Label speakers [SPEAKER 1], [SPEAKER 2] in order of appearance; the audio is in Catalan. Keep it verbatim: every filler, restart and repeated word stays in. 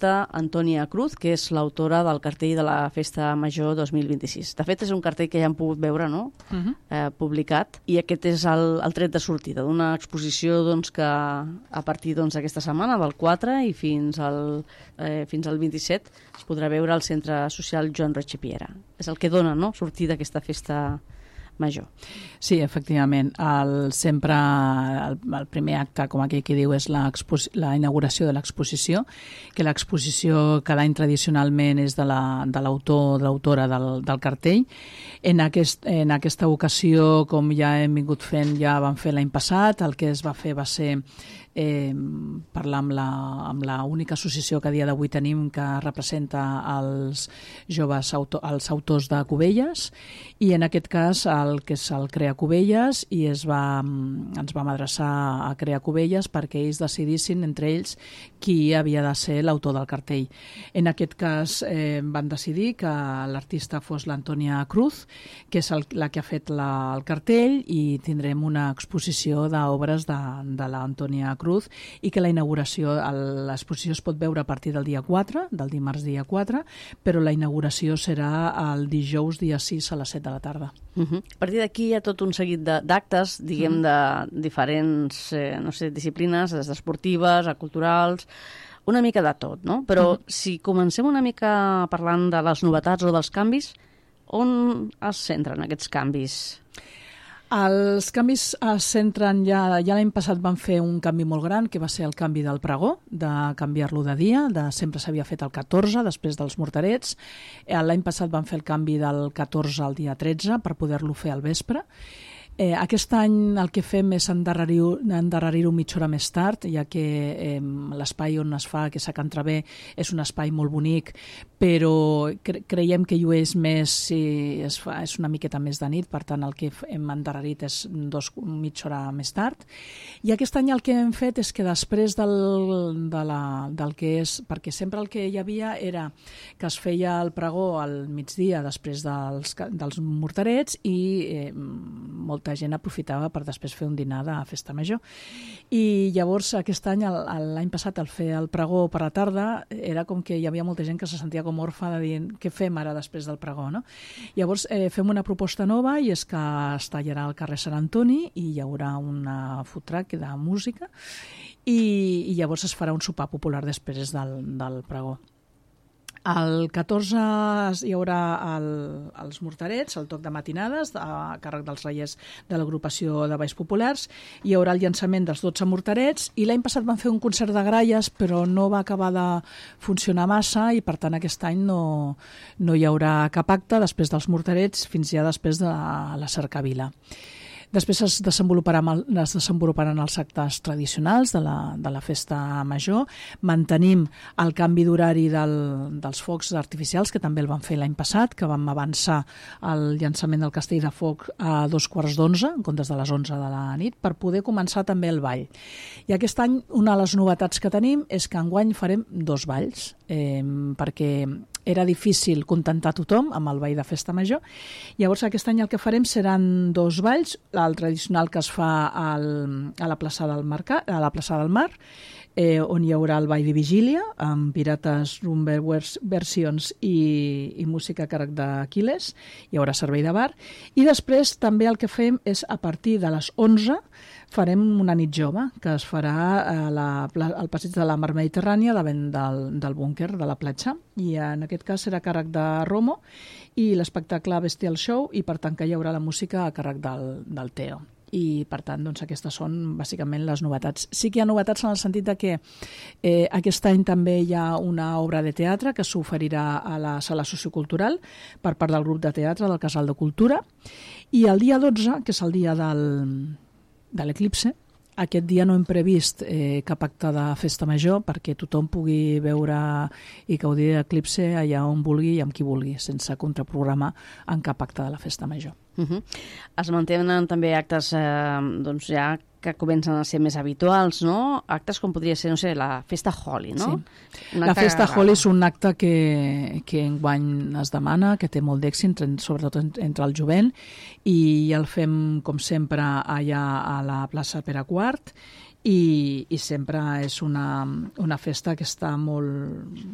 [SPEAKER 1] presenta Antònia Cruz, que és l'autora del cartell de la Festa Major dos mil vint-i-sis. De fet, és un cartell que ja hem pogut veure, no?, uh-huh. eh, publicat, i aquest és el, el tret de sortida d'una exposició doncs, que a partir d'aquesta doncs, setmana, del quatre i fins al, eh, fins al vint-i-set, es podrà veure al Centre Social Joan Roig i Piera. És el que dona, no?, sortida d'aquesta festa major.
[SPEAKER 2] Sí, efectivament. El, sempre el, el primer acte, com aquell que diu, és la inauguració de l'exposició, que l'exposició cada any tradicionalment és de l'autor, de l'autora del, del cartell. En, aquest, en aquesta ocasió, com ja hem vingut fent, ja vam fer l'any passat, el que es va fer va ser eh, parlar amb la, amb la única associació que a dia d'avui tenim que representa els joves auto, els autors de Cubelles, i en aquest cas el que és el Crea Cubelles, i es va, ens vam adreçar a Crea Cubelles perquè ells decidissin entre ells qui havia de ser l'autor del cartell. En aquest cas eh, van decidir que l'artista fos l'Antònia Cruz, que és el, la que ha fet la, el cartell, i tindrem una exposició d'obres de, de l'Antònia Cruz, i que la inauguració, l'exposició es pot veure a partir del dia quatre, del dimarts dia quatre, però la inauguració serà el dijous dia sis a les set de la tarda.
[SPEAKER 1] Uh-huh. A partir d'aquí hi ha tot un seguit d'actes, diguem, uh-huh. de diferents eh, no sé, disciplines, des d'esportives a culturals, una mica de tot, no? Però uh-huh. si comencem una mica parlant de les novetats o dels canvis, on es centren aquests canvis?
[SPEAKER 2] Els canvis es centren, ja, ja l'any passat van fer un canvi molt gran, que va ser el canvi del pregó, de canviar-lo de dia, de sempre s'havia fet el catorze, després dels morterets. L'any passat van fer el canvi del catorze al dia tretze per poder-lo fer al vespre. Eh, aquest any el que fem és endarrerir-ho endarrerir mitja hora més tard, ja que eh, l'espai on es fa, que és a Can Traver, és un espai molt bonic, però cre creiem que llueix més si es fa, és una miqueta més de nit, per tant el que hem endarrerit és dos, mitja hora més tard. I aquest any el que hem fet és que després del, de la, del que és, perquè sempre el que hi havia era que es feia el pregó al migdia després dels, dels morterets, i eh, molt molta gent aprofitava per després fer un dinar de festa major. I llavors aquest any, l'any passat, al fer el pregó per la tarda, era com que hi havia molta gent que se sentia com orfa de dir què fem ara després del pregó, no? Llavors eh, fem una proposta nova, i és que es tallarà al carrer Sant Antoni i hi haurà una food truck de música, i, i llavors es farà un sopar popular després del, del pregó. El catorze hi haurà el, els morterets, el toc de matinades, a càrrec dels reiers de l'agrupació de Balls Populars. Hi haurà el llançament dels dotze morterets, i l'any passat van fer un concert de gralles, però no va acabar de funcionar massa, i per tant aquest any no, no hi haurà cap acte després dels morterets fins ja després de la cercavila. Després es desenvoluparan, es desenvoluparan els actes tradicionals de la, de la festa major. Mantenim el canvi d'horari del, dels focs artificials, que també el van fer l'any passat, que vam avançar el llançament del castell de foc a dos quarts d'onze, en comptes de les onze de la nit, per poder començar també el ball. I aquest any una de les novetats que tenim és que enguany farem dos balls, eh, perquè era difícil contentar tothom amb el ball de festa major. Llavors aquest any el que farem seran dos balls, el tradicional que es fa al, a la plaça del Mercat, a la plaça del Mar, eh, on hi haurà el ball de vigília amb pirates, rumba versions i, i música a càrrec d'Aquiles. Hi haurà servei de bar, i després també el que fem és a partir de les onze farem una nit jove, que es farà a la, al passeig de la Mar Mediterrània davant del, del búnquer de la platja, i en aquest cas serà a càrrec de Romo, i l'espectacle Bestial Show, i per tant que hi haurà la música a càrrec del, del Teo. I per tant doncs, aquestes són bàsicament les novetats. Sí que hi ha novetats en el sentit de que eh, aquest any també hi ha una obra de teatre que s'oferirà a la sala sociocultural per part del grup de teatre del Casal de Cultura, i el dia dotze, que és el dia del de l'eclipse, aquest dia no hem previst eh, cap acte de festa major perquè tothom pugui veure i gaudir de l'eclipse allà on vulgui i amb qui vulgui, sense contraprogramar en cap acte de la festa major.
[SPEAKER 1] Uh-huh. Es mantenen també actes eh, doncs ja que comencen a ser més habituals, no? Actes com podria ser, no sé, la festa Holi, no?
[SPEAKER 2] Sí. La festa Holi és un acte que, que enguany es demana, que té molt d'èxit, sobretot entre el jovent, i el fem, com sempre, allà a la plaça Pere quart, i, i sempre és una, una festa que està molt,